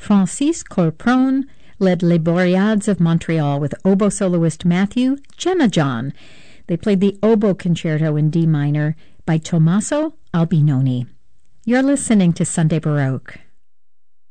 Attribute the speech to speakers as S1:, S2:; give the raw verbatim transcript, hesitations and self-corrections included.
S1: Francis Corpron led Les Boreades of Montreal with oboe soloist Matthew Jenna-John. They played the Oboe Concerto in D minor by Tommaso Albinoni. You're listening to Sunday Baroque.